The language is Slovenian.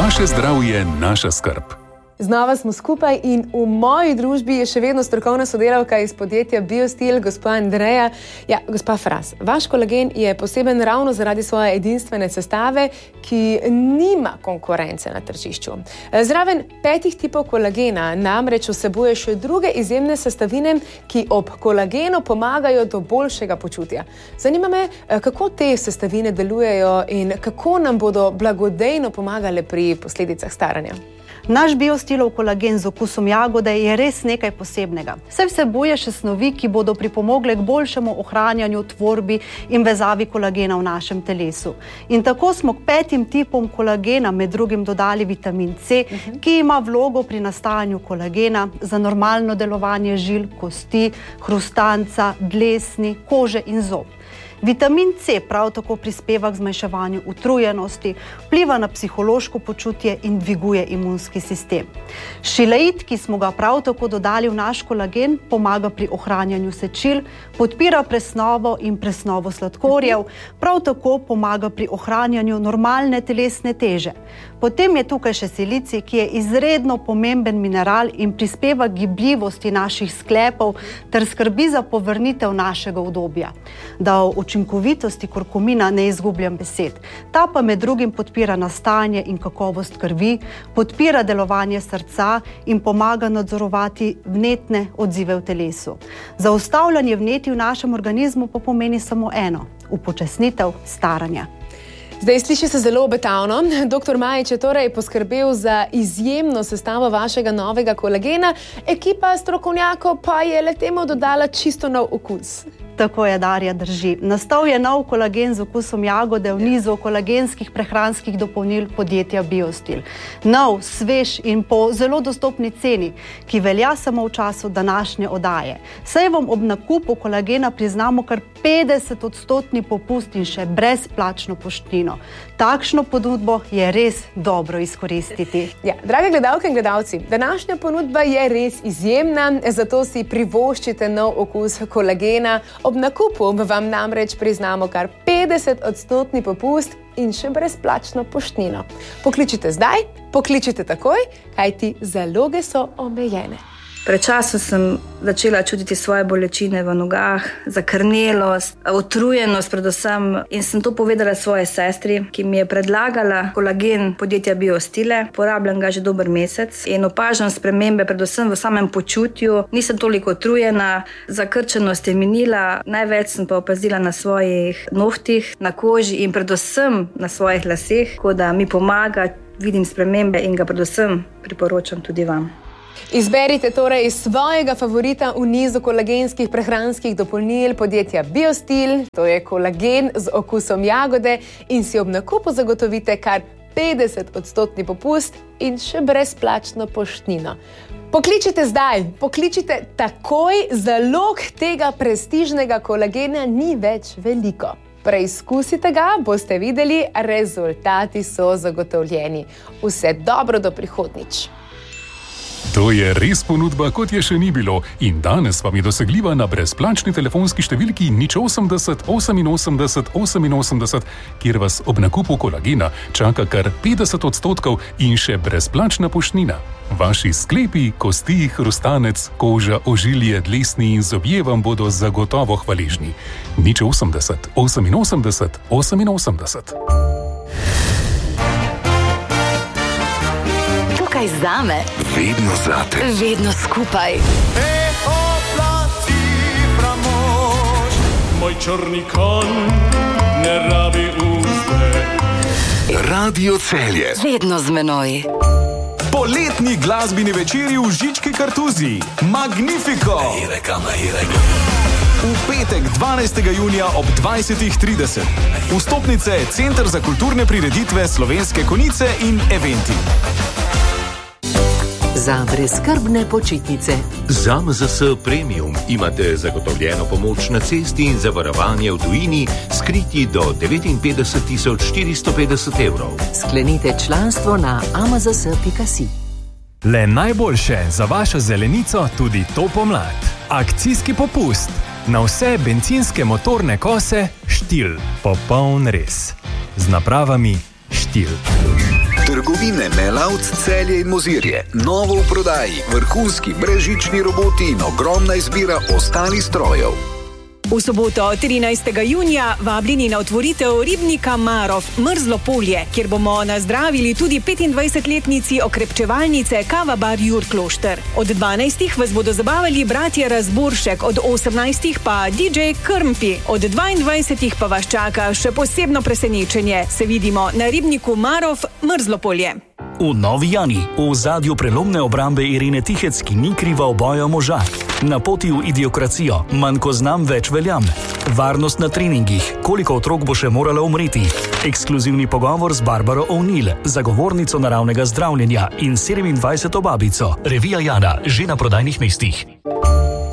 Vaše zdravje, naša skrb. Znova smo skupaj in v moji družbi je še vedno strokovna sodelavka iz podjetja Biostil, gospa Andreja. Ja, gospa Fras, vaš kolagen je poseben ravno zaradi svoje edinstvene sestave, ki nima konkurence na tržišču. Zraven 5 tipov kolagena namreč vsebuje še druge izjemne sestavine, ki ob kolagenu pomagajo do boljšega počutja. Zanima me, kako te sestavine delujejo in kako nam bodo blagodejno pomagale pri posledicah staranja. Naš Biostilov kolagen z okusom jagode je res nekaj posebnega. Saj vsebuje še snovi, ki bodo pripomogle k boljšemu ohranjanju, tvorbi in vezavi kolagena v našem telesu. In tako smo k 5 tipom kolagena med drugim dodali vitamin C, ki ima vlogo pri nastajanju kolagena za normalno delovanje žil, kosti, hrustanca, dlesni, kože in zob. Vitamin C prav tako prispeva k zmanjševanju utrujenosti, vpliva na psihološko počutje in dviguje imunski sistem. Šileit, ki smo ga prav tako dodali v naš kolagen, pomaga pri ohranjanju sečil, podpira presnovo in presnovo sladkorjev, prav tako pomaga pri ohranjanju normalne telesne teže. Potem je tukaj še silicij, ki je izredno pomemben mineral in prispeva k gibljivosti naših sklepov ter skrbi za povrnitev našega udobja. Da o učinkovitosti kurkumina ne izgubljam besed. Ta pa med drugim podpira nastajanje in kakovost krvi, podpira delovanje srca in pomaga nadzorovati vnetne odzive v telesu. Zaustavljanje vnetij v našem organizmu pa pomeni samo eno: upočasnitev staranja. Zdaj sliši se zelo obetavno. Dr. Majič je torej poskrbel za izjemno sestavo vašega novega kolagena, ekipa strokovnjakov pa je le temu dodala čisto nov okus. Tako je, Darja, drži. Nastal je nov kolagen z okusom jagode v nizu kolagenskih prehranskih dopolnil podjetja Biostil. Nov, svež in po zelo dostopni ceni, ki velja samo v času današnje oddaje. Saj vam ob nakupu kolagena priznamo kar 50% popust in še brezplačno poštnino. Takšno ponudbo je res dobro izkoristiti. Ja, drage gledalke in gledalci, današnja ponudba je res izjemna, zato si privoščite nov okus kolagena. Ob nakupu vam namreč priznamo kar 50% popust in še brezplačno poštnino. Pokličite zdaj, pokličite takoj, kajti zaloge so omejene. Pred časom sem začela čutiti svoje bolečine v nogah, zakrnelost, utrujenost predvsem, in sem to povedala svoji sestri, ki mi je predlagala kolagen podjetja Biostile. Porabljam ga že dober mesec in opažam spremembe predvsem v samem počutju. Nisem toliko utrujena, zakrčenost je minila, največ sem pa opazila na svojih nohtih, na koži in predvsem na svojih laseh, tako da mi pomaga, vidim spremembe in ga predvsem priporočam tudi vam. Izberite torej svojega favorita v nizu kolagenskih prehranskih dopolnil podjetja Biostil, to je kolagen z okusom jagode, in si ob nakupu zagotovite kar 50% popust in še brezplačno poštnino. Pokličite zdaj, pokličite takoj, zalog tega prestižnega kolagena ni več veliko. Preizkusite ga, boste videli, rezultati so zagotovljeni. Vse dobro do prihodnjič. To je res ponudba, kot je še ni bilo, in danes vam je dosegljiva na brezplačni telefonski številki 080 88 88, kjer vas ob nakupu kolagena čaka kar 50% in še brezplačna poštnina. Vaši sklepi, kosti, hrustanec, koža, ožilje, dlesni in zobje vam bodo zagotovo hvaležni. 080 88 88. Tukaj zame. Vedno zate. Vedno skupaj. Moj črni konj ne rabi uzde. Radio Celje. Vedno z menoj. Poletni glasbeni večeri v Žički Kartuziji. Magnifico! V petek 12. junija ob 20:30. Vstopnice Center za kulturne prireditve Slovenske Konjice in Eventi. Za brezskrbne počitnice. Z AMZS Premium imate zagotovljeno pomoč na cesti in zavarovanje v tujini s kritji do 59.450 evrov. Sklenite članstvo na amzs.si. Le najboljše za vašo zelenico tudi to pomlad. Akcijski popust na vse bencinske motorne kose Štil. Popoln res. Z napravami Štil. Trgovine Melavc, Celje in Mozirje. Novo v prodaji, vrhunski brezžični roboti in ogromna izbira ostalih strojev. V soboto 13. junija vabljeni na otvoritev ribnika Marof Mrzlo polje, kjer bomo nazdravili tudi 25-letnici okrepčevalnice Kava bar Jurklošter. Od 12. vas bodo zabavali bratje Razboršek, od 18. pa DJ Krmpi, od 22. pa vas čaka še posebno presenečenje. Se vidimo na ribniku Marof Mrzlo polje. V Novi Jani, v ozadju prelomne obrambe Irene Tihec, ki ni kriva oboja moža. Na poti v idiokracijo, manj ko znam, več veljam. Varnost na treningih, koliko otrok bo še morala umreti. Ekskluzivni pogovor z Barbaro O'Neill, zagovornico naravnega zdravljenja in 27. babico. Revija Jana, že na prodajnih mestih.